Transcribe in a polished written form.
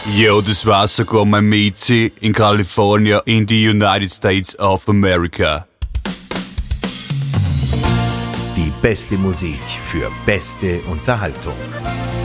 Ja, das war sogar mein Miezi in California in the United States of America. Die beste Musik für beste Unterhaltung.